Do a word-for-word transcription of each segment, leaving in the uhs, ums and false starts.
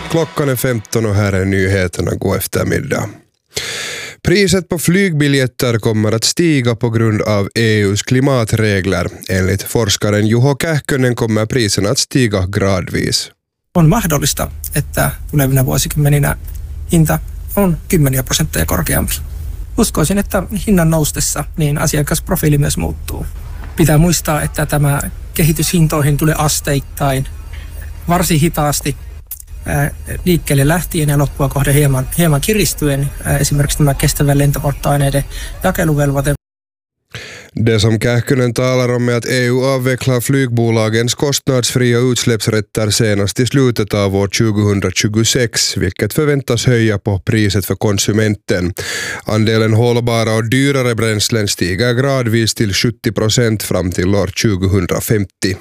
Klockan är femton och här är nyheterna. God eftermiddag. Priset på flygbiljetter kommer att stiga på grund av E U:s klimatregler. Enligt forskaren Juho Kähkönen kommer priserna att stiga gradvis. On mahdollista, että tulevina vuosikymmeninä hinta on kymmeniä prosentteja korkeampi. Uskoisin, että hinnan noustessa niin asiakasprofiili myös muuttuu. Pitää muistaa, että tämä kehitys hintoihin tulee asteittain varsin hitaasti liikkeelle lähtien ja loppua kohden hieman, hieman kiristyen. Esimerkiksi tämä kestävän lentopolttoaineiden jakeluvelvoite. Det som Kähkönen talar om är att E U avvecklar flygbolagens kostnadsfria utsläppsrätter senast i slutet av år tjugohundratjugosex, vilket förväntas höja på priset för konsumenten. Andelen hållbara och dyrare bränslen stiger gradvis till sjuttio procent fram till år tjugohundrafemtio.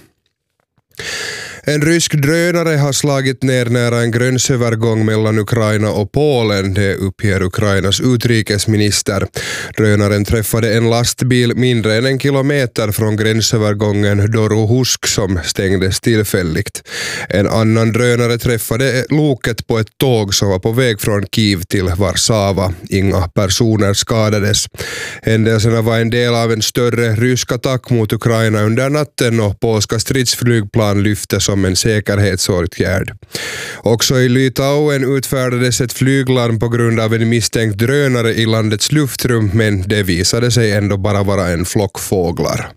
En rysk drönare har slagit ner nära en gränsövergång mellan Ukraina och Polen, det uppger Ukrainas utrikesminister. Drönaren träffade en lastbil mindre än en kilometer från gränsövergången Dorohusk som stängdes tillfälligt. En annan drönare träffade loket på ett tåg som var på väg från Kiev till Warszawa. Inga personer skadades. Händelserna var en del av en större rysk attack mot Ukraina under natten och polska stridsflygplan lyftes som en säkerhetsåtgärd. Också i Litauen utfärdades ett flyglarm på grund av en misstänkt drönare i landets luftrum, men det visade sig ändå bara vara en flock fåglar.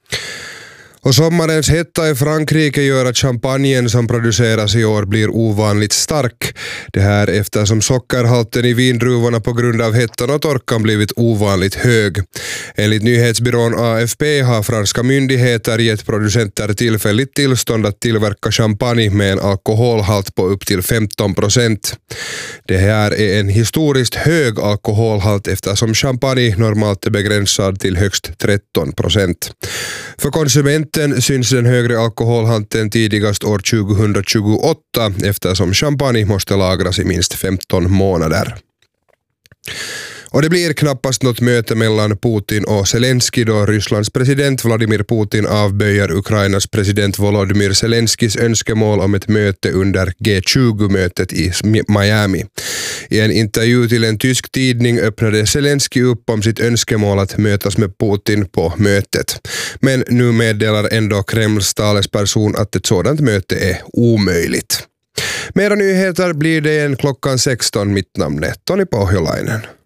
Och sommarens hetta i Frankrike gör att champagnen som produceras i år blir ovanligt stark. Det här eftersom sockerhalten i vindruvorna på grund av hettan och torkan blivit ovanligt hög. Enligt nyhetsbyrån A F P har franska myndigheter gett producenter tillfälligt tillstånd att tillverka champagne med en alkoholhalt på upp till femton procent. Det här är en historiskt hög alkoholhalt eftersom champagne normalt är begränsad till högst tretton procent. För konsumenter syns den högre alkoholhalten tidigast år tjugohundratjugoåtta eftersom champagne måste lagras i minst femton månader. Och det blir knappast något möte mellan Putin och Zelensky då Rysslands president Vladimir Putin avböjer Ukrainas president Volodymyr Zelenskys önskemål om ett möte under G tjugo-mötet i Miami. I en intervju till en tysk tidning öppnade Zelensky upp om sitt önskemål att mötas med Putin på mötet. Men nu meddelar ändå Kremls talesperson att ett sådant möte är omöjligt. Mera nyheter blir det en klockan sexton. Mitt namn är Toni Pohjolainen.